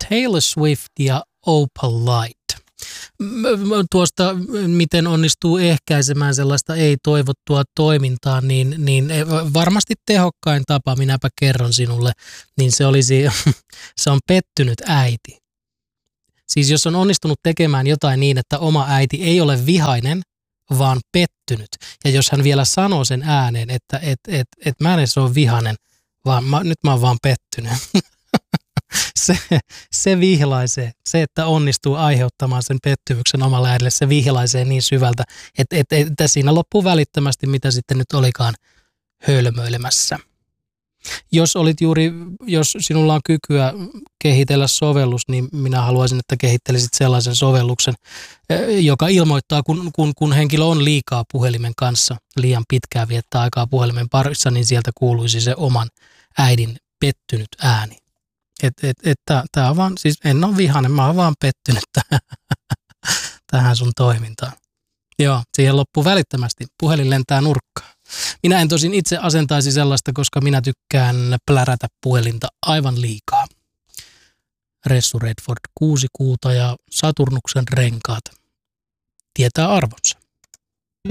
Taylor Swift ja Opal Light. Tuosta, miten onnistuu ehkäisemään sellaista ei-toivottua toimintaa, niin varmasti tehokkain tapa, minäpä kerron sinulle, niin se olisi, se on pettynyt äiti. Siis jos on onnistunut tekemään jotain niin, että oma äiti ei ole vihainen, vaan pettynyt. Ja jos hän vielä sanoo sen ääneen, että mä en edes ole vihainen, vaan nyt mä oon vaan pettynyt. Se vihlaisee. Se, että onnistuu aiheuttamaan sen pettymyksen omalle äidille, se vihlaisee niin syvältä, että siinä loppuu välittömästi, mitä sitten nyt olikaan hölmöilemässä. Jos sinulla on kykyä kehitellä sovellus, niin minä haluaisin, että kehittelisit sellaisen sovelluksen, joka ilmoittaa, kun henkilö on liikaa puhelimen kanssa, liian pitkään viettää aikaa puhelimen parissa, niin sieltä kuuluisi se oman äidin pettynyt ääni. Tää on vaan, siis en ole vihainen, mä oon vaan pettynyt tähän sun toimintaan. Joo, siihen loppuu välittömästi. Puhelin lentää nurkkaan. Minä en tosin itse asentaisi sellaista, koska minä tykkään plärätä puhelinta aivan liikaa. Ressu Redford 6 kuuta ja Saturnuksen renkaat tietää arvonsa.